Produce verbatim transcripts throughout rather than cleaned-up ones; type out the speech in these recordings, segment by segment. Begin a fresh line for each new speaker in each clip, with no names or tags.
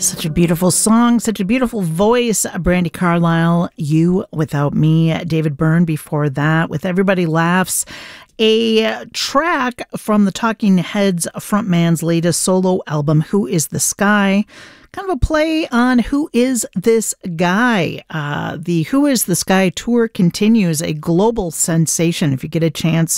Such a beautiful song, such a beautiful voice. Brandi Carlile, You Without Me. David Byrne before that with Everybody Laughs. A track from the Talking Heads frontman's latest solo album, Who Is the Sky? Kind of a play on Who Is This Guy? Uh, the Who Is the Sky tour continues, a global sensation. If you get a chance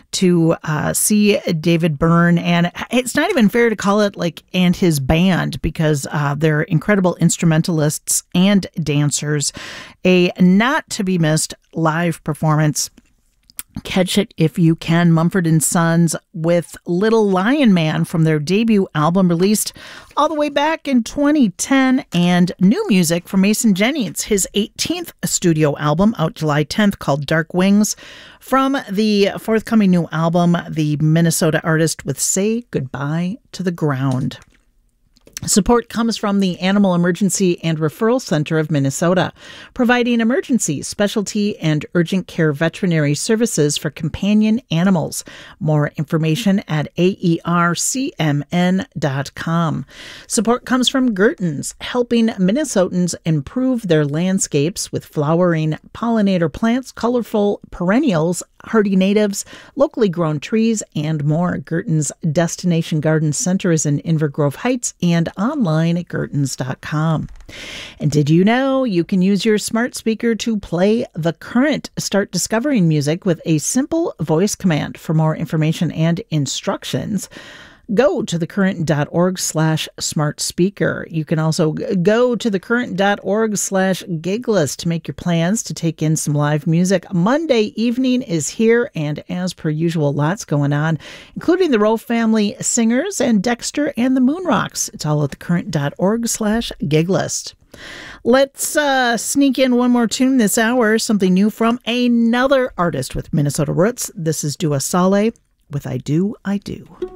to uh, see David Byrne, and it's not even fair to call it like and his band because uh, they're incredible instrumentalists and dancers. A not to be missed live performance. Catch it if you can. Mumford and Sons with Little Lion Man from their debut album released all the way back in twenty ten, and new music from Mason Jennings, his eighteenth studio album out July tenth called Dark Wings. From the forthcoming new album, the Minnesota artist with Say Goodbye to the Ground. Support comes from the Animal Emergency and Referral Center of Minnesota, providing emergency, specialty, and urgent care veterinary services for companion animals. More information at A E R C M N dot com. Support comes from Gertens, helping Minnesotans improve their landscapes with flowering pollinator plants, colorful perennials, hardy natives, locally grown trees, and more. Gertens Destination Garden Center is in Inver Grove Heights and online at gertens dot com. And did you know you can use your smart speaker to play The Current? Start discovering music with a simple voice command. For more information and instructions, go to thecurrent.org slash smart speaker. You can also go to thecurrent.org slash giglist to make your plans to take in some live music. Monday evening is here, and as per usual, lots going on, including the Rowe Family Singers and Dexter and the Moonrocks. It's all at thecurrent.org slash giglist. Let's uh, sneak in one more tune this hour, something new from another artist with Minnesota roots. This is Dua Saleh with I Do, I Do.